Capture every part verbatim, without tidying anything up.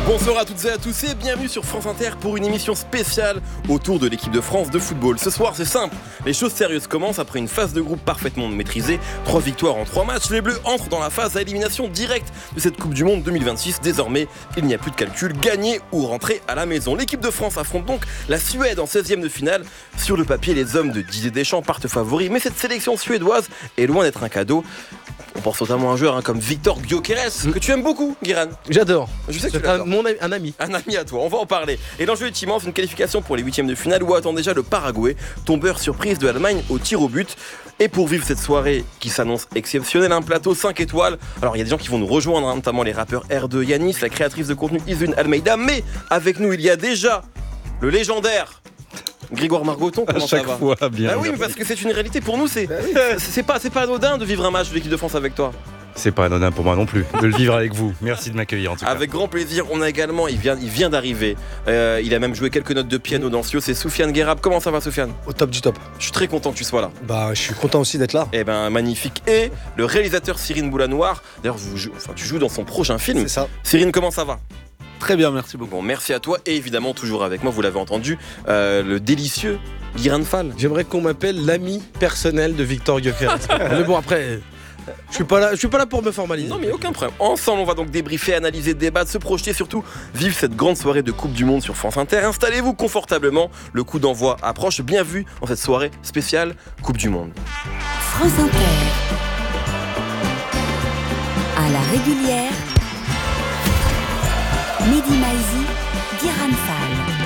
Bonsoir à toutes et à tous et bienvenue sur France Inter pour une émission spéciale autour de l'équipe de France de football. Ce soir c'est simple, les choses sérieuses commencent après une phase de groupe parfaitement maîtrisée. Trois victoires en trois matchs, les Bleus entrent dans la phase à élimination directe de cette Coupe du Monde deux mille vingt-six. Désormais, il n'y a plus de calcul, gagner ou rentrer à la maison. L'équipe de France affronte donc la Suède en seizième de finale. Sur le papier, les hommes de Didier Deschamps partent favoris, mais cette sélection suédoise est loin d'être un cadeau. On pense notamment à un joueur hein, comme Victor Gyökeres, mmh. que tu aimes beaucoup, Guiran. J'adore. Je sais que c'est tu l'adores. Un, mon ami, un ami. Un ami à toi, on va en parler. Et l'enjeu est immense, une qualification pour les huitièmes de finale où attend déjà le Paraguay, tombeur surprise de l'Allemagne au tir au but. Et pour vivre cette soirée qui s'annonce exceptionnelle, un plateau cinq étoiles. Alors il y a des gens qui vont nous rejoindre, hein, notamment les rappeurs R deux Yanis, la créatrice de contenu Isun Almeida. Mais avec nous, il y a déjà le légendaire Grégoire Margoton. Comment à chaque ça va fois, bien. Ah oui, mais parce que c'est une réalité pour nous, c'est, c'est, c'est, pas, c'est pas anodin de vivre un match de l'équipe de France avec toi. C'est pas anodin pour moi non plus de le vivre avec vous. Merci de m'accueillir en tout cas. Avec grand plaisir. On a également, il vient, il vient d'arriver. Euh, il a même joué quelques notes de piano dans Sio. C'est Soufiane Guérab. Comment ça va, Soufiane ? Au top du top. Je suis très content que tu sois là. Bah, je suis content aussi d'être là. Eh ben, magnifique. Et le réalisateur Cyrine Boulanoir. D'ailleurs, vous jou- enfin, tu joues dans son prochain film. C'est ça. Cyrine, comment ça va ? Très bien, merci beaucoup. Bon, merci à toi. Et évidemment, toujours avec moi, vous l'avez entendu, euh, le délicieux Guiran Fall. J'aimerais qu'on m'appelle l'ami personnel de Victor Gyökeres. Mais bon, après, je suis pas là, je suis pas là pour me formaliser. Non, mais aucun problème. Ensemble, on va donc débriefer, analyser, débattre, se projeter, surtout vivre cette grande soirée de Coupe du Monde sur France Inter. Installez-vous confortablement. Le coup d'envoi approche. Bien vu dans cette soirée spéciale Coupe du Monde. France Inter. À la régulière. Mehdi Maizi, Guiran Fall.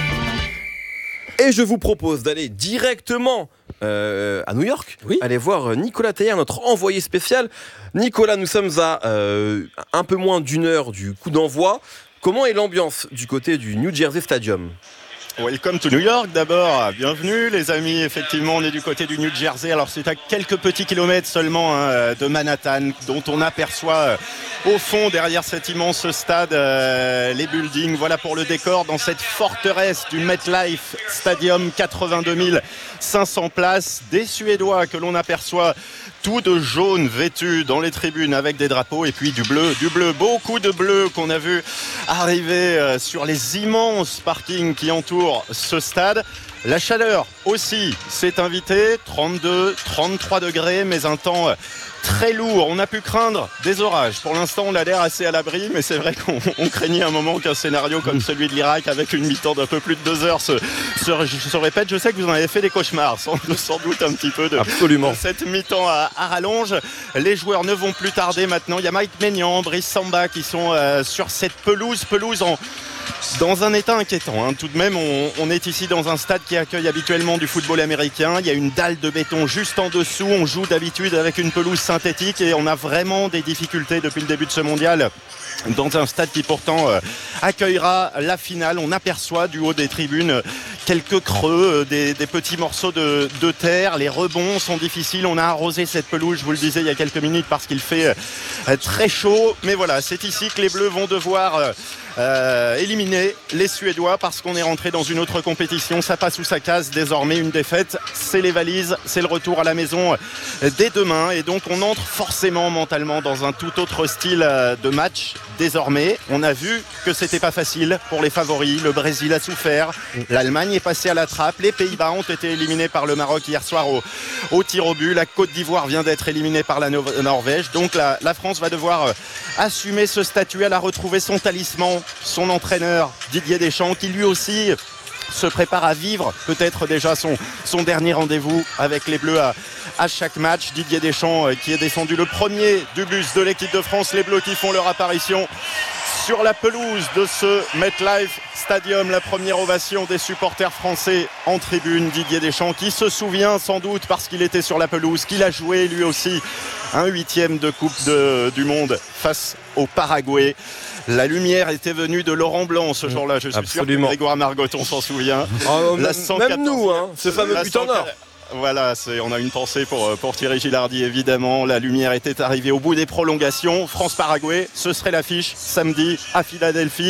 Et je vous propose d'aller directement euh, à New York, oui. aller voir Nicolas Taillère, notre envoyé spécial. Nicolas, nous sommes à euh, un peu moins d'une heure du coup d'envoi. Comment est l'ambiance du côté du New Jersey Stadium ? Welcome to New York d'abord, bienvenue les amis, effectivement on est du côté du New Jersey, alors c'est à quelques petits kilomètres seulement hein, de Manhattan, dont on aperçoit euh, au fond derrière cet immense stade euh, les buildings, voilà pour le décor dans cette forteresse du MetLife Stadium, quatre-vingt-deux mille cinq cents places, des Suédois que l'on aperçoit tout de jaune vêtus dans les tribunes avec des drapeaux et puis du bleu, du bleu, beaucoup de bleu qu'on a vu arriver euh, sur les immenses parkings qui entourent ce stade. La chaleur aussi s'est invitée, trente-deux, trente-trois degrés, mais un temps très lourd. On a pu craindre des orages. Pour l'instant, on a l'air assez à l'abri, mais c'est vrai qu'on on craignait un moment qu'un scénario comme celui de l'Irak, avec une mi-temps d'un peu plus de deux heures, se, se, se répète. Je sais que vous en avez fait des cauchemars, sans, sans doute un petit peu de, Absolument. de cette mi-temps à, à rallonge. Les joueurs ne vont plus tarder maintenant. Il y a Mike Maignan, Brice Samba qui sont euh, sur cette pelouse, pelouse en... dans un état inquiétant, hein. Tout de même on, on est ici dans un stade qui accueille habituellement du football américain. Il y a une dalle de béton juste en dessous. On joue d'habitude avec une pelouse synthétique et on a vraiment des difficultés depuis le début de ce mondial dans un stade qui pourtant euh, accueillera la finale. On aperçoit du haut des tribunes quelques creux, euh, des, des petits morceaux de, de terre. Les rebonds sont difficiles. On a arrosé cette pelouse, je vous le disais il y a quelques minutes, parce qu'il fait euh, très chaud. Mais voilà, c'est ici que les Bleus vont devoir euh, euh, éliminer les Suédois, parce qu'on est rentré dans une autre compétition. Ça passe ou ça casse désormais. Une défaite, c'est les valises, c'est le retour à la maison euh, dès demain. Et donc on entre forcément mentalement dans un tout autre style euh, de match. Désormais, on a vu que c'était pas facile pour les favoris. Le Brésil a souffert, l'Allemagne est passée à la trappe, les Pays-Bas ont été éliminés par le Maroc hier soir au, au tir au but, la Côte d'Ivoire vient d'être éliminée par la no- Norvège. Donc la, la France va devoir euh, assumer ce statut. Elle a retrouvé son talisman, son entraîneur Didier Deschamps, qui lui aussi se prépare à vivre peut-être déjà son, son dernier rendez-vous avec les Bleus à, à chaque match. Didier Deschamps euh, qui est descendu le premier du bus de l'équipe de France. Les Bleus qui font leur apparition sur la pelouse de ce MetLife Stadium. La première ovation des supporters français en tribune. Didier Deschamps qui se souvient sans doute, parce qu'il était sur la pelouse, qu'il a joué lui aussi un huitième de Coupe de, du Monde face au Paraguay. La lumière était venue de Laurent Blanc ce jour-là, je suis Absolument. sûr que Grégoire Margoton s'en souvient. Oh, La même, cent même quatorzième nous, hein, ce fameux la but en or. Voilà, c'est, on a une pensée pour, pour Thierry Gilardi, évidemment. La lumière était arrivée au bout des prolongations. France-Paraguay, ce serait l'affiche samedi à Philadelphie.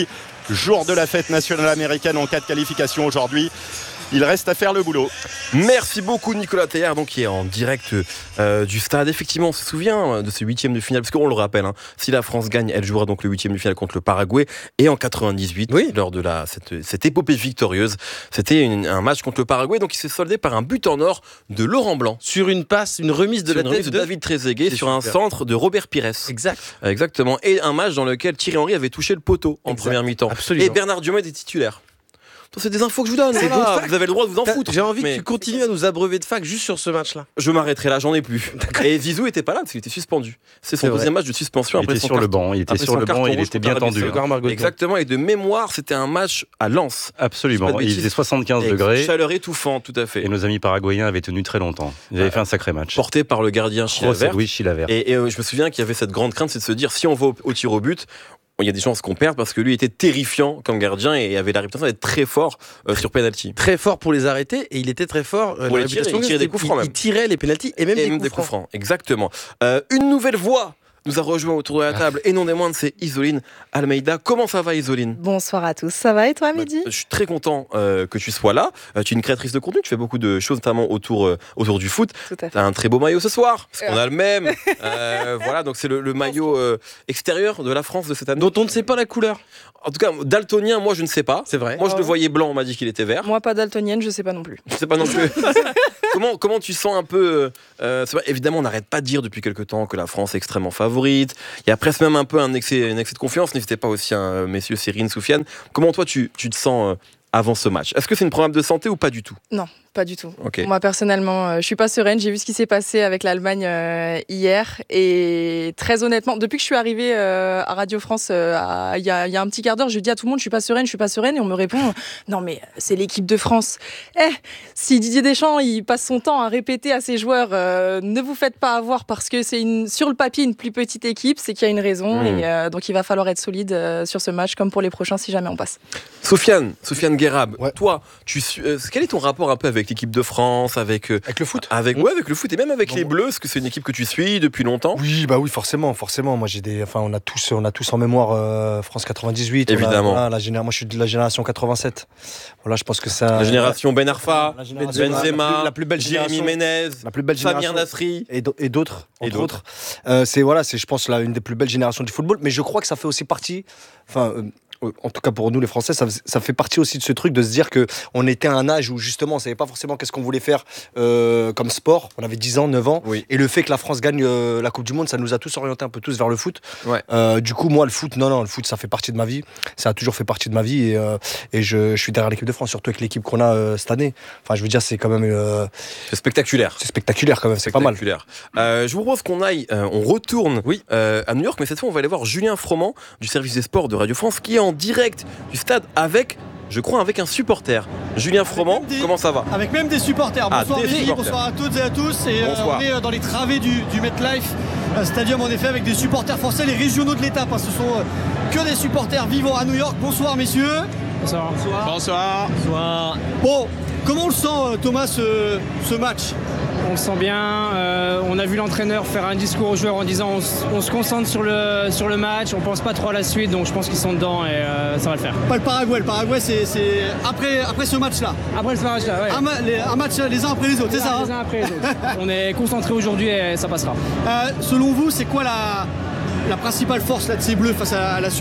jour de la fête nationale américaine en cas de qualification aujourd'hui. Il reste à faire le boulot. Merci beaucoup Nicolas Théard, donc qui est en direct euh, du stade. Effectivement, on se souvient de ce huitième de finale, parce qu'on le rappelle, hein, si la France gagne, elle jouera donc le huitième de finale contre le Paraguay. Et en quatre-vingt-dix-huit, oui. lors de la, cette, cette épopée victorieuse, c'était une, un match contre le Paraguay, donc il s'est soldé par un but en or de Laurent Blanc. Sur une passe, une remise de sur la une tête remise de de David Trezeguet, sur super. un centre de Robert Pires. Exact. Euh, exactement. Et un match dans lequel Thierry Henry avait touché le poteau en exact. première mi-temps. Absolument. Et Bernard Diomède est titulaire. C'est des infos que je vous donne. Voilà, vous avez le droit de vous en foutre. J'ai envie mais... que tu continues à nous abreuver de fac juste sur ce match-là. Je m'arrêterai là, j'en ai plus. Et Zizou était pas là parce qu'il était suspendu. C'est son C'est deuxième match de suspension. Il après était son sur le carton. banc, il était Après sur son le carton banc, il rouge était contre bien tendu. Arabie Saoudite. Exactement, et de mémoire, c'était un match à Lens. Absolument, Je dis pas de il bêtises. faisait soixante-quinze Et degrés. Chaleur étouffante, tout à fait. Et nos amis paraguayens avaient tenu très longtemps. Ils avaient fait un sacré match. Porté par le gardien Chilavert. Oui, Chilavert. Et, et euh, je me souviens qu'il y avait cette grande crainte, c'est de se dire si on va au, au tir au but, il y a des chances qu'on perde parce que lui était terrifiant comme gardien et avait la réputation d'être très fort euh, sur penalty. Très fort pour les arrêter et il était très fort euh, Pour la les tirer, réputation il que tirait des c'était- coups francs il, même. il tirait les pénaltys et même, Et des, même coups des coups francs. francs, exactement. Euh, une nouvelle voix nous a rejoint autour de la table et non des moindres, c'est Isoline Almeida. Comment ça va, Isoline ? Bonsoir à tous, ça va et toi, Mehdi ? Je suis très content euh, que tu sois là. Euh, tu es une créatrice de contenu, tu fais beaucoup de choses, notamment autour, euh, autour du foot. Tout à Tu fait. as un très beau maillot ce soir, parce qu'on a le même. Euh, voilà, donc c'est le, le maillot euh, extérieur de la France de cette année. Dont on ne sait pas la couleur. En tout cas, daltonien, moi je ne sais pas. C'est vrai. Moi je Oh. le voyais blanc, on m'a dit qu'il était vert. Moi, pas daltonienne, je sais pas non plus. Je sais pas non plus. comment, comment tu sens un peu euh, c'est vrai, évidemment, on n'arrête pas de dire depuis quelques temps que la France est extrêmement favorite. Il y a presque même un peu un excès, un excès de confiance. N'hésitez pas aussi, hein, messieurs Cyrine, Soufiane. Comment toi tu, tu te sens euh, avant ce match ? Est-ce que c'est une problème de santé ou pas du tout ? Non, pas du tout. Ok. Moi, personnellement, euh, je suis pas sereine. J'ai vu ce qui s'est passé avec l'Allemagne euh, hier. Et très honnêtement, depuis que je suis arrivée euh, à Radio France, euh, à- il y, a, il y a un petit quart d'heure, je dis à tout le monde, je suis pas sereine, je suis pas sereine. Et on me répond, non, mais c'est l'équipe de France. Eh, si Didier Deschamps, il passe son temps à répéter à ses joueurs, euh, ne vous faites pas avoir parce que c'est une, sur le papier une plus petite équipe, c'est qu'il y a une raison. Mmh. Et euh, donc, il va falloir être solide euh, sur ce match, comme pour les prochains, si jamais on passe. Soufiane, Soufiane Guérab, Ouais. toi, tu, suis- euh, quel est ton rapport un peu avec l'équipe de France, avec, euh, Avec le foot avec, ouais, avec le foot et même avec Bon. les Bleus, parce que c'est une équipe que tu suis depuis longtemps. Oui, bah oui, forcément, forcément. Moi, j'ai des, enfin, on a tous, on a tous en mémoire euh, France quatre-vingt-dix-huit. On a- Évidemment. voilà, la géné- moi, je suis de la génération quatre-vingt-sept. Voilà, je pense que ça. La génération Ben Arfa, La génération- Benzema, la plus- la plus belle Jérémy génération. Ménez, La plus belle Samir génération. Nasri. Et d'au- et d'autres, Et entre d'autres. autres. Euh, c'est voilà, c'est je pense là une des plus belles générations du football. Mais je crois que ça fait aussi partie. Enfin. euh, en tout cas pour nous les Français, ça, ça fait partie aussi de ce truc de se dire que on était à un âge où justement on savait pas forcément qu'est-ce qu'on voulait faire euh, comme sport. On avait dix ans, neuf ans, Oui. et le fait que la France gagne euh, la Coupe du Monde, ça nous a tous orientés un peu tous vers le foot. Ouais. Euh, du coup, moi le foot, non non, le foot ça fait partie de ma vie. Ça a toujours fait partie de ma vie et, euh, et je, je suis derrière l'équipe de France, surtout avec l'équipe qu'on a euh, cette année. Enfin, je veux dire, c'est quand même euh, C'est spectaculaire. c'est spectaculaire quand même, c'est pas mal. Spectaculaire. Euh, je vous propose qu'on aille, euh, on retourne Oui. euh, à New York, mais cette fois on va aller voir Julien Froment du service des sports de Radio France qui est en direct du stade avec, je crois, avec un supporter. Julien Froment, même des- comment ça va ? Avec même des supporters. Ah, Bonsoir des Mehdi, supporters. bonsoir à toutes et à tous. Et euh, Bonsoir. on est euh, dans les travées du, du MetLife euh, Stadium en effet avec des supporters français, les régionaux de l'étape. hein. Ce sont euh, que des supporters vivant à New York. Bonsoir messieurs. Bonsoir. Bonsoir. Bonsoir. Bon, comment on le sent euh, Thomas ce, ce match ? On le sent bien. euh, on a vu l'entraîneur faire un discours aux joueurs en disant on, s- on se concentre sur le, sur le match, on pense pas trop à la suite, donc je pense qu'ils sont dedans et euh, ça va le faire. Pas le Paraguay, le Paraguay c'est c'est après, après ce match-là. Après ce match là, ouais. Un, ma- les- un match les uns après les autres, c'est ça Les hein uns après les autres. On est concentrés aujourd'hui et ça passera. Euh, Selon vous, c'est quoi la, la principale force là, de ces Bleus face à, à la Suède ?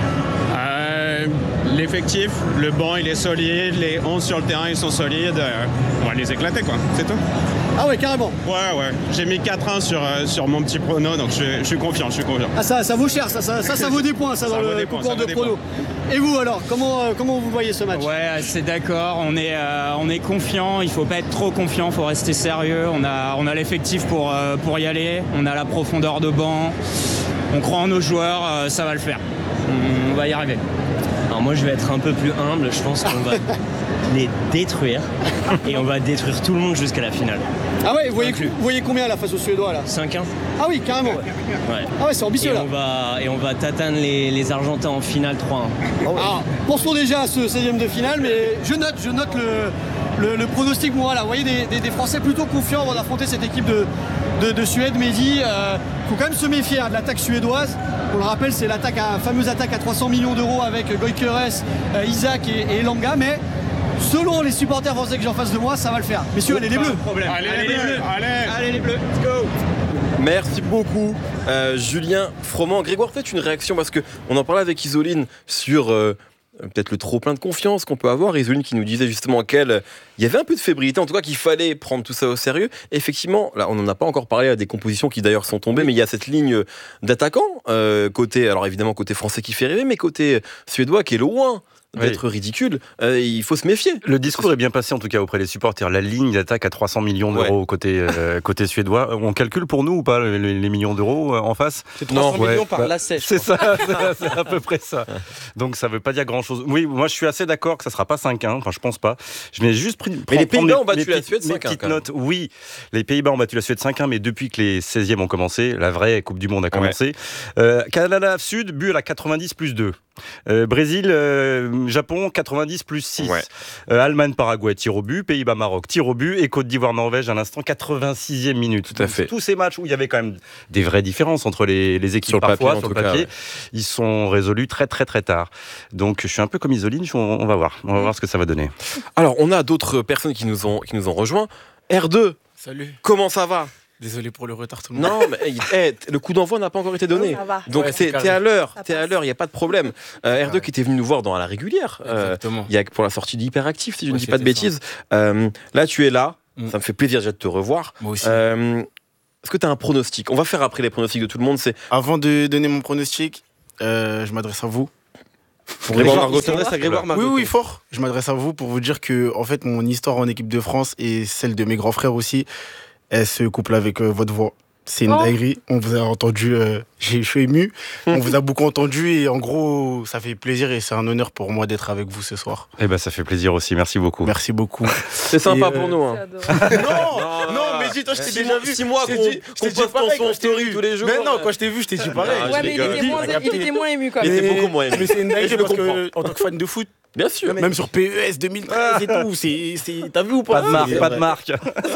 Euh, L'effectif, le banc il est solide, les onze sur le terrain ils sont solides, euh, on va les éclater quoi, c'est tout. Ah ouais, carrément. Ouais ouais, j'ai mis quatre un sur, euh, sur mon petit prono donc je, je suis confiant, je suis confiant. Ah ça, ça vaut cher, ça, ça, ça, ça vaut des points ça, Ça dans vaut le des points, concours ça vaut de des prono. Et vous alors, comment, euh, comment vous voyez ce match ? Ouais, c'est d'accord. On est, euh, on est confiant. Il faut pas être trop confiant. Il faut rester sérieux. On a, on a l'effectif pour, euh, pour y aller. On a la profondeur de banc. On croit en nos joueurs. euh, ça va le faire. On, on va y arriver. Alors moi je vais être un peu plus humble, je pense qu'on va les détruire et on va détruire tout le monde jusqu'à la finale. Ah ouais, vous voyez, Inclus. vous voyez combien là face aux Suédois là ? cinq un. Ah oui, carrément. Ouais. Ah ouais, c'est ambitieux Et là. on va, et on va tatane les, les Argentins en finale trois un. Alors, pensons déjà à ce seizième de finale, mais je note, je note le, le, le pronostic, bon, voilà, vous voyez des, des, des Français plutôt confiants avant d'affronter cette équipe de, de, de Suède. Mehdi, il euh, faut quand même se méfier hein, de l'attaque suédoise. On le rappelle, c'est l'attaque, la fameuse attaque à trois cents millions d'euros avec Gyökeres, euh, Isaac et, et Elanga, mais selon les supporters français que j'ai en face de moi, ça va le faire. Messieurs, allez les bleus. Allez, allez, les bleus. Allez. Allez les bleus. Let's go. Merci beaucoup, euh, Julien Froment. Grégoire, peut-être une réaction, parce qu'on en parlait avec Isoline sur euh, peut-être le trop plein de confiance qu'on peut avoir. Isoline qui nous disait justement qu'il y avait un peu de fébrilité, en tout cas qu'il fallait prendre tout ça au sérieux. Effectivement, là, on n'en a pas encore parlé, à des compositions qui d'ailleurs sont tombées, mais il y a cette ligne d'attaquants, euh, côté, alors évidemment côté français qui fait rêver, mais côté suédois qui est loin d'être oui. ridicule, euh, il faut se méfier. Le discours est bien passé en tout cas auprès des supporters. La ligne d'attaque à trois cents millions d'euros ouais. côté, euh, côté suédois. On calcule pour nous ou pas les, les millions d'euros en face? C'est trois cents non, millions ouais. par lacet. C'est ça, c'est, c'est à peu près ça. Donc ça veut pas dire grand chose. Oui, moi je suis assez d'accord que ça sera pas cinq un, enfin je pense pas. Je m'ai juste pris. Mais les Pays-Bas ont battu la Suède cinq un. Petites notes. Oui, les Pays-Bas ont battu la Suède cinq un, mais depuis que les seizièmes ont commencé, la vraie Coupe du Monde a commencé. Ouais. Euh, Canada Sud, but à la quatre-vingt-dix plus deux. Euh, Brésil, euh, Japon, quatre-vingt-dix plus six. Ouais. Euh, Allemagne, Paraguay, tir au but. Pays-Bas, Maroc, tir au but. Et Côte d'Ivoire, Norvège, à l'instant, quatre-vingt-sixième minute. Tout à fait. Tous ces matchs où il y avait quand même des vraies différences entre les, les équipes, sur parfois, papier, sur le papier, cas, ouais. ils sont résolus très, très, très tard. Donc, je suis un peu comme Isoline, on, on va voir. On va voir ce que ça va donner. Alors, on a d'autres personnes qui nous ont, qui nous ont rejoints. R deux, salut. Comment ça va? Désolé pour le retard tout le monde. Non, mais hey, le coup d'envoi n'a pas encore été donné. Ça va. Donc ouais, t'es, t'es à l'heure, t'es à l'heure, il n'y a pas de problème. Euh, R deux ouais. qui était venu nous voir dans la régulière, Exactement. Euh, y a pour la sortie d'Hyperactif, si je ouais, ne dis pas de bêtises. Euh, là, tu es là, mm. ça me fait plaisir déjà de te revoir. Moi aussi. Euh, est-ce que tu as un pronostic? On va faire après les pronostics de tout le monde. C'est... Avant de donner mon pronostic, euh, je m'adresse à vous. Grégoire Margot, t'adresses à Grégoire Margot. Oui, oui, fort. Je m'adresse à vous pour vous dire que, en fait, mon histoire en équipe de France et celle de mes grands frères aussi, elle se couple avec euh, votre voix. C'est une oh. dinguerie. On vous a entendu, euh, je suis ému. On vous a beaucoup entendu et en gros, ça fait plaisir et c'est un honneur pour moi d'être avec vous ce soir. Eh ben, ça fait plaisir aussi. Merci beaucoup. Merci beaucoup. C'est sympa euh... pour nous. Hein. non, non, non, mais dis-toi, je t'ai déjà vu. six mois qu'on, dit, qu'on poste ton son story tous les jours. Mais non, quand je t'ai vu, je t'ai dit pareil. Ouais, mais il était, moins, il était moins ému quand même. Il était beaucoup moins ému. Mais c'est une dinguerie parce que, en tant que fan de foot, bien sûr. Même sur P E S deux mille treize et tout, c'est, c'est... t'as vu ou pas? Pas de marque, pas de marque.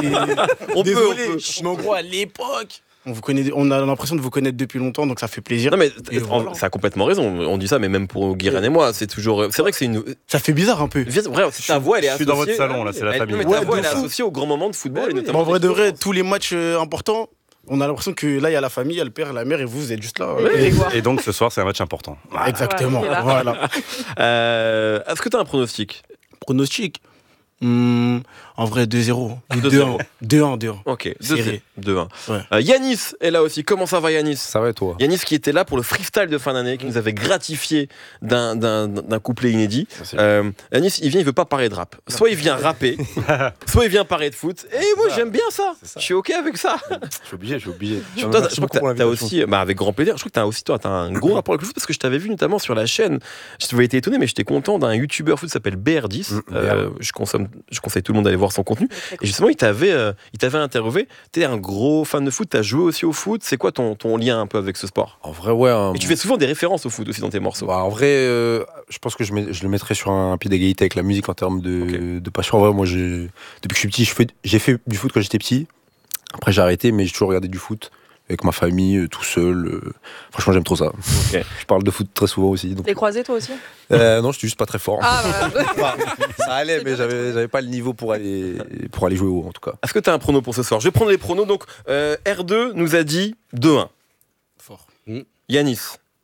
On peut, on peut. Mais en gros, à l'époque, on, vous connaît, on a l'impression de vous connaître depuis longtemps, donc ça fait plaisir. Non mais voilà. Ça a complètement raison. On dit ça, mais même pour Guérin et moi, c'est toujours. C'est vrai que c'est une. Ça fait bizarre un peu. Vrai, ta voix, elle est associée. Je suis dans votre salon là, c'est la famille. Mais ta voix, elle est associée aux grands moments de football. Et notamment en vrai de vrai, tous les matchs importants. On a l'impression que là, il y a la famille, il y a le père, la mère, et vous, vous êtes juste là. Et, et donc, ce soir, c'est un match important. Voilà. Exactement. Voilà. voilà. Euh, est-ce que tu as un pronostic? Pronostic mmh, En vrai, deux zéro. deux un. deux un, deux un. Ok, deux un. Ouais. Euh, Yanis est là aussi. Comment ça va, Yanis? Ça va et toi? Yanis qui était là pour le freestyle de fin d'année, qui nous avait gratifié d'un, d'un, d'un couplet inédit. Euh, Yanis, il vient, il veut pas parler de rap. Soit il vient rapper, soit il vient parler de foot. Et moi, ça. j'aime bien ça. ça. Je suis OK avec ça. Je suis obligé, je suis obligé. Je, toi, je crois que t'as, t'as aussi, bah avec grand plaisir, je crois que t'as aussi, toi, t'as un gros rapport avec le foot parce que je t'avais vu notamment sur la chaîne. Je t'avais été étonné, mais j'étais content d'un youtubeur foot qui s'appelle B R dix. Mmh, euh, je, consomme, je conseille tout le monde d'aller voir son contenu. Et justement, il t'avait, euh, il t'avait interviewé. T'es un gros fan de foot, t'as joué aussi au foot. C'est quoi ton, ton lien un peu avec ce sport? En vrai, ouais. Un... Et tu fais souvent des références au foot aussi dans tes morceaux. Bah, en vrai, euh, je pense que je, mets, je le mettrais sur un pied d'égalité avec la musique en termes de, okay. de passion. En vrai, moi, j'ai, depuis que je suis petit, je fais, j'ai fait du foot quand j'étais petit. Après, j'ai arrêté, mais j'ai toujours regardé du foot. Avec ma famille, euh, tout seul. Euh... Franchement, j'aime trop ça. Okay. Je parle de foot très souvent aussi. Donc... T'es croisé toi aussi? euh, Non, je suis juste pas très fort. Ah, bah. Enfin, ça allait, mais j'avais, j'avais pas le niveau pour aller, pour aller jouer haut, en tout cas. Est-ce que t'as un prono pour ce soir? Je vais prendre les pronos. Donc, euh, R deux nous a dit deux un. Fort. Mmh. Yanis?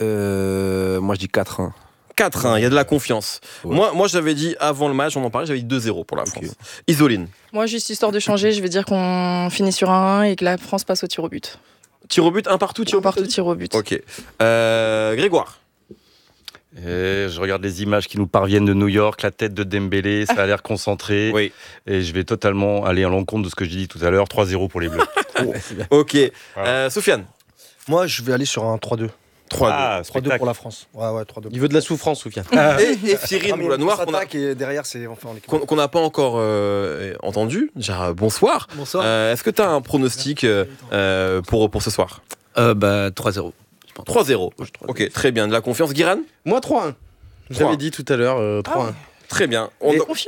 euh, Moi, je dis quatre un. quatre un, il y a de la confiance. Ouais. Moi, moi, j'avais dit avant le match, on en parlait, j'avais dit deux zéro pour la France. Okay. Isoline? Moi, juste histoire de changer, je vais dire qu'on finit sur un un et que la France passe au tir au but. Tir au but, un partout, tir au but. Un partout, tir au but. Ok. Euh, Grégoire? Et je regarde les images qui nous parviennent de New York, la tête de Dembélé, ça a l'air concentré. Oui. Et je vais totalement aller à l'encontre de ce que j'ai dit tout à l'heure, trois zéro pour les Bleus. Oh. Ok. Voilà. Euh, Sofiane? Moi, je vais aller sur un trois deux. trois deux. Ah, trois deux pour la France. Ouais, ouais, trois deux. Il veut de la souffrance, Soufiane. Ah. Et, et Cyril ah, Moulin-Noir, qu'on a... et derrière, c'est enfin qu'on, qu'on n'a pas encore euh, entendu. Déjà, bonsoir. Bonsoir. Euh, est-ce que tu as un pronostic euh, pour, pour ce soir? euh, bah, trois zéro. trois zéro. Ok, très bien. De la confiance. Guiran? Moi, trois un. J'avais dit tout à l'heure euh, trois un. Ah, très bien. On est confiant.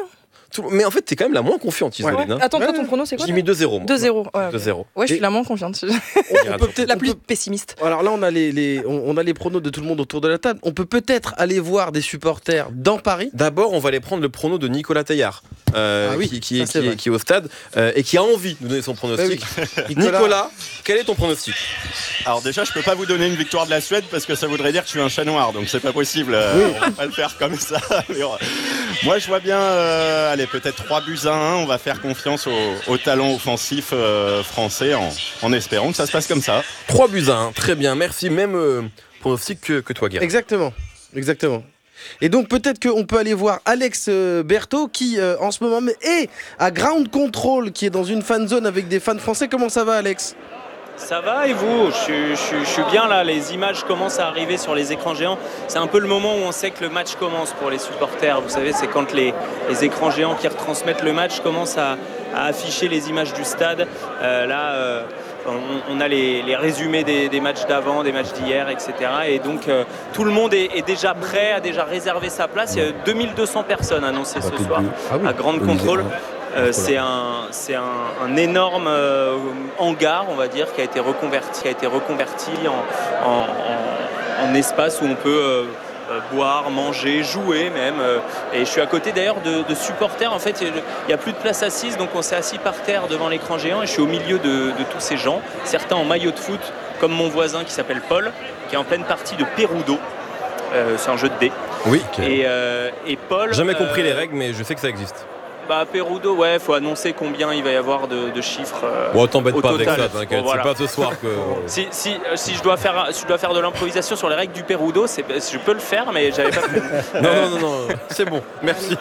Tout- Mais en fait, t'es quand même la moins confiante, Isolène. Ouais. hein. Attends, toi, ton prono, c'est quoi J'ai mis deux zéro. moi. deux zéro. Ouais, ok. deux zéro. Ouais, je suis Et- la moins confiante. On peut peut-être la on plus peut- pessimiste. Alors là, on a les, les- on, on a les pronos de tout le monde autour de la table. On peut peut-être aller voir des supporters dans Paris. D'abord, on va aller prendre le prono de Nicolas Taillard, euh, Ah oui, qui, qui ça, est, c'est qui est- vrai. qui est au stade euh, et qui a envie de nous donner son pronostic. Eh oui. Nicolas, Nicolas. quel est ton pronostic? Alors déjà, je peux pas vous donner une victoire de la Suède parce que ça voudrait dire que je suis un chat noir, donc c'est pas possible. euh, On va pas le faire comme ça. Mais, euh, moi, je vois bien, euh, allez, peut-être trois buts à un. On va faire confiance au, au talent offensif euh, français en, en espérant que ça se passe comme ça. trois buts à un, très bien, merci. Même euh, pronostic que, que toi, Guerre. Exactement, exactement. Et donc peut-être qu'on peut aller voir Alex euh, Berthaud qui euh, en ce moment est à Ground Control, qui est dans une fan zone avec des fans français. Comment ça va, Alex? Ça va et vous? je, suis- je suis- je suis bien là, les images commencent à arriver sur les écrans géants. C'est un peu le moment où on sait que le match commence pour les supporters. Vous savez, c'est quand les, les écrans géants qui retransmettent le match commencent à, à afficher les images du stade. Euh, là, euh, on, on a les, les résumés des, des matchs d'avant, des matchs d'hier, et cetera. Et donc euh, tout le monde est, est déjà prêt, a déjà réservé sa place. Il y a deux mille deux cents personnes annoncées ce soir à Grande Contrôle. Euh, c'est un, c'est un, un énorme euh, hangar, on va dire, qui a été reconverti, qui a été reconverti en, en, en- en espace où on peut euh, euh, boire, manger, jouer même. euh. Et je suis à côté d'ailleurs de, de supporters. En fait, il n'y a plus de place assise, donc on s'est assis par terre devant l'écran géant. Et je suis au milieu de, de tous ces gens, certains en maillot de foot, comme mon voisin qui s'appelle Paul, qui est en pleine partie de Perudo. Euh, c'est un jeu de dés. Oui. Et, euh, et Paul. Jamais compris euh, les règles, mais je sais que ça existe. Bah, Perudo, ouais, faut annoncer combien il va y avoir de, de chiffres. euh, Bon, t'embête au pas avec total. ça, t'inquiète. Bon, voilà. C'est pas ce soir que. Si, si, euh, si, je dois faire, si je dois faire de l'improvisation sur les règles du Perudo, c'est, je peux le faire, mais j'avais pas prévu. Non, non, non, non, c'est bon, merci.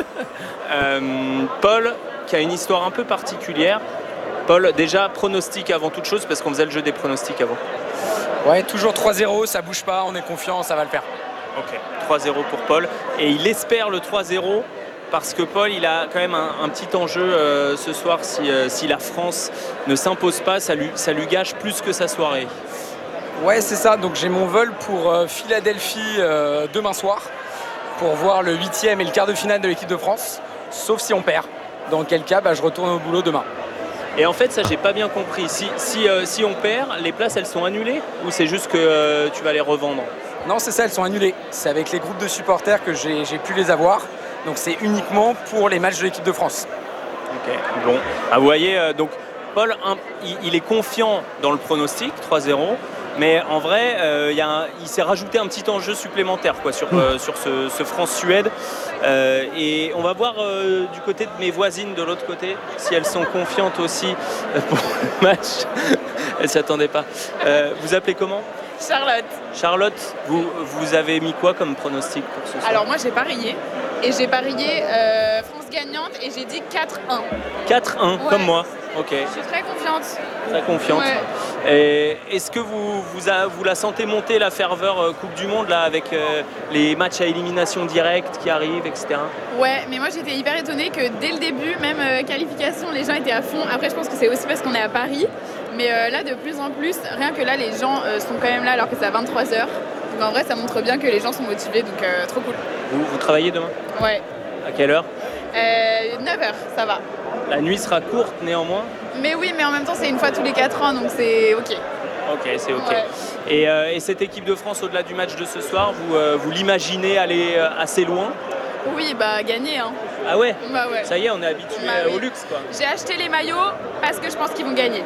Euh, Paul, qui a une histoire un peu particulière. Paul, déjà, pronostic avant toute chose, parce qu'on faisait le jeu des pronostics avant. Ouais, toujours trois zéro, ça bouge pas, on est confiant, ça va le faire. Ok, trois zéro pour Paul. Et il espère le trois zéro parce que Paul, il a quand même un, un petit enjeu euh, ce soir. Si, euh, si la France ne s'impose pas, ça lui, ça lui gâche plus que sa soirée. Ouais, c'est ça, donc j'ai mon vol pour euh, Philadelphie euh, demain soir pour voir le huitième et le quart de finale de l'équipe de France, sauf si on perd. Dans quel cas, bah, je retourne au boulot demain. Et en fait, ça, j'ai pas bien compris. Si, si, euh, si on perd, les places, elles sont annulées ou c'est juste que euh, tu vas les revendre? Non, c'est ça, elles sont annulées. C'est avec les groupes de supporters que j'ai j'ai pu les avoir. Donc c'est uniquement pour les matchs de l'équipe de France. Ok, bon. Ah, vous voyez, euh, donc Paul, un, il, il est confiant dans le pronostic, trois zéro. Mais en vrai, euh, il, y a un, il s'est rajouté un petit enjeu supplémentaire quoi, sur, euh, sur ce, ce France-Suède. Euh, et on va voir euh, du côté de mes voisines de l'autre côté, si elles sont confiantes aussi euh, pour le match. Elles ne s'y attendaient pas. Euh, vous appelez comment? Charlotte. Charlotte, vous, vous avez mis quoi comme pronostic pour ce soir? Alors moi j'ai parié et j'ai parié euh, France gagnante et j'ai dit quatre un. quatre un, Ouais. comme moi. Ok. Je suis très confiante. Très confiante. Ouais. Et est-ce que vous, vous, a- vous la sentez monter la ferveur euh, Coupe du Monde là avec euh, les matchs à élimination directe qui arrivent, et cetera. Ouais, mais moi j'étais hyper étonnée que dès le début, même euh, qualification, les gens étaient à fond. Après je pense que c'est aussi parce qu'on est à Paris. Mais euh, là de plus en plus, rien que là les gens euh, sont quand même là alors que c'est à vingt-trois heures. Donc en vrai ça montre bien que les gens sont motivés, donc euh, trop cool. Vous, vous travaillez demain? Ouais. À quelle heure? Euh, neuf heures, ça va. La nuit sera courte néanmoins. Mais oui, mais en même temps c'est une fois tous les quatre ans, donc c'est ok. Ok, c'est ok. Ouais. Et, euh, et cette équipe de France, au-delà du match de ce soir, vous, euh, vous l'imaginez aller euh, assez loin? Oui, bah gagner hein. Ah ouais? Bah ouais. Ça y est, on est habitué Bah euh, oui. au luxe quoi. J'ai acheté les maillots parce que je pense qu'ils vont gagner.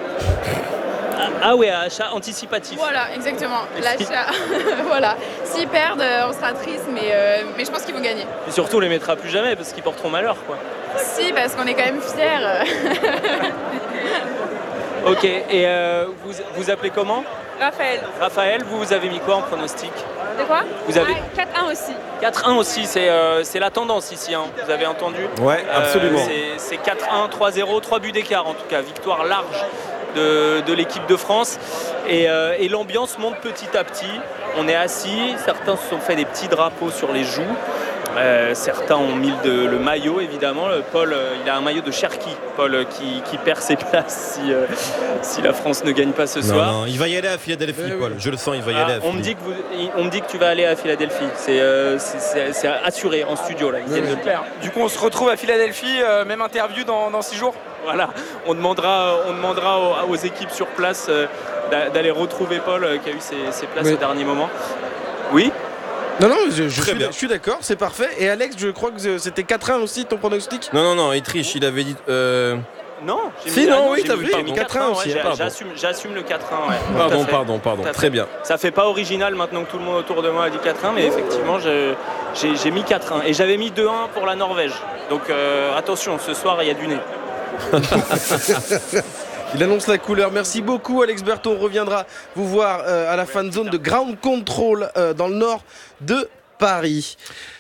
Ah, ah ouais, achat anticipatif. Voilà, exactement. Merci. L'achat. Voilà. S'ils perdent, euh, on sera triste, mais, euh, mais je pense qu'ils vont gagner. Et surtout, on les mettra plus jamais parce qu'ils porteront malheur quoi. Si, parce qu'on est quand même fiers. Ok, et euh, vous, vous appelez comment? Raphaël. Raphaël, vous, vous avez mis quoi en pronostic? De quoi? Vous avez- Ah, quatre un aussi. quatre un aussi, c'est euh, c'est la tendance ici, hein. Vous avez entendu? Ouais, absolument. Euh, c'est- c'est quatre un, trois zéro, trois buts d'écart en tout cas, victoire large de, de l'équipe de France. Et, euh, et l'ambiance monte petit à petit. On est assis, certains se sont fait des petits drapeaux sur les joues. Euh, certains ont mis de, le maillot, évidemment. Paul, euh, il a un maillot de Cherki, Paul, euh, qui, qui perd ses places si, euh, si la France ne gagne pas ce non, soir. Non, il va y aller à Philadelphie, euh, Paul. Oui. Je le sens, il va y ah, aller à on me dit que vous, on me dit que tu vas aller à Philadelphie. C'est, euh, c'est, c'est, c'est assuré en studio là. Ils oui, super. Du coup, on se retrouve à Philadelphie, euh, même interview dans, dans six jours. Voilà, on demandera, on demandera aux, aux équipes sur place euh, d'aller retrouver Paul euh, qui a eu ses, ses places oui. au dernier moment. Oui. Non, non, je, je, suis, je suis d'accord, c'est parfait. Et Alex, je crois que c'était quatre un aussi ton pronostic. Non, non, non, il triche, il avait dit. Euh... Non, si, non, non oui, t'as vu, j'ai mis quatre un aussi. Ouais, j'assume, j'assume le quatre un. Ouais. Pardon, pardon, pardon, très bien. Ça fait pas original maintenant que tout le monde autour de moi a dit quatre un, mais effectivement, j'ai, j'ai mis quatre un. Et j'avais mis deux un pour la Norvège. Donc euh, attention, ce soir, il y a du nez. Il annonce la couleur. Merci beaucoup Alex Berthaud. On reviendra vous voir euh, à la fan zone de Ground Control euh, dans le nord de Paris.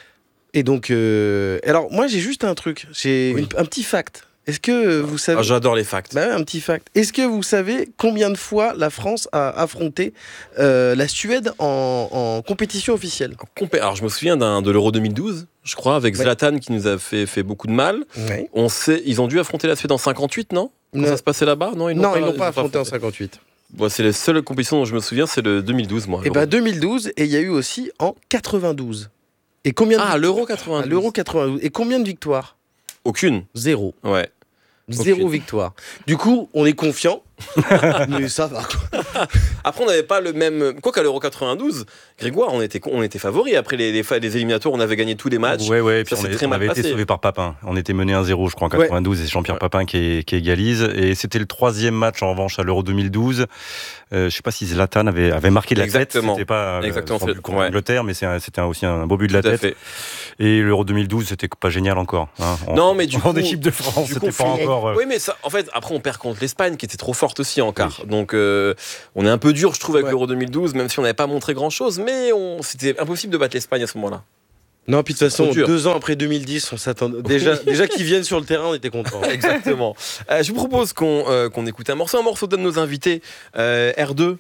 Et donc, euh, alors moi j'ai juste un truc, j'ai oui. une, un petit fact. Est-ce que vous savez... Ah, j'adore les facts. Bah, un petit fact. Est-ce que vous savez combien de fois la France a affronté euh, la Suède en, en compétition officielle ? Alors je me souviens d'un, de l'Euro deux mille douze, je crois, avec ouais. Zlatan qui nous a fait, fait beaucoup de mal. Ouais. On sait, ils ont dû affronter la Suède en cinquante-huit, non ? Quand ça se passait là-bas ? Non, ils n'ont non, pas, ils n'ont pas ils affronté en cinquante-huit. Bon, c'est la seule compétition dont je me souviens, c'est le deux mille douze, moi. Et bah deux mille douze, et il y a eu aussi en quatre-vingt-douze. Et combien de ah, victoires ? l'Euro quatre-vingt-douze. Ah, l'Euro quatre-vingt-douze. Et combien de victoires ? Aucune. Zéro. Ouais. Zéro Aucune. Victoire. Du coup, on est confiant. Mais ça va. Après, on n'avait pas le même. Quoi qu'à l'Euro quatre-vingt-douze, Grégoire, on était, on était favoris. Après les, les, les éliminatoires, on avait gagné tous les matchs. Ouais, ouais. Et puis ça on, est, très on mal avait passé. été sauvé par Papin. On était mené un zéro, je crois, en quatre-vingt-douze. Ouais. Et c'est Jean-Pierre ouais. Papin qui, est, qui égalise. Et c'était le troisième match, en revanche, à l'Euro deux mille douze. Euh, je ne sais pas si Zlatan avait, avait marqué de la Exactement. tête. C'était pas Exactement. Euh, contre l'Angleterre, mais c'est un, c'était un, aussi un beau but de la tête. Fait. Et l'Euro deux mille douze, c'était pas génial encore. Hein, en, non, mais du en coup, équipe de France, c'était pas encore. Euh... Oui, mais ça, en fait, après, on perd contre l'Espagne, qui était trop forte aussi en quart. Oui. Donc, euh, on est un peu dur, je trouve, avec ouais. l'Euro deux mille douze, même si on n'avait pas montré grand-chose, mais on, c'était impossible de battre l'Espagne à ce moment-là. Non, puis de toute façon, deux ans après deux mille dix, on s'attendait. Déjà, déjà qu'ils viennent sur le terrain, on était contents. Exactement. Euh, je vous propose qu'on, euh, qu'on écoute un morceau, un morceau de nos invités. Euh, R deux,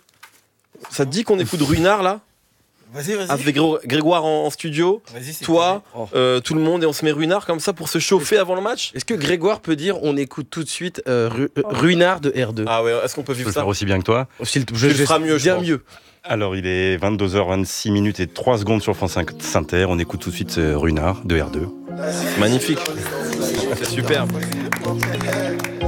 ça te dit qu'on écoute Ruinart, là ? Vas-y, vas-y. Avec Grégoire en, en studio, toi, oh. euh, tout le monde, et on se met Ruinart comme ça pour se chauffer avant le match. Est-ce que Grégoire peut dire on écoute tout de suite euh, Ru- euh, Ruinart de R deux ? Ah ouais, est-ce qu'on peut vivre je peux ça le faire aussi bien que toi ? Je, je, je le ferai mieux, bien mieux. Alors il est vingt-deux heures vingt-six minutes et trois secondes sur France Inter. On écoute tout de suite euh, Ruinart de R deux. Magnifique. C'est superbe.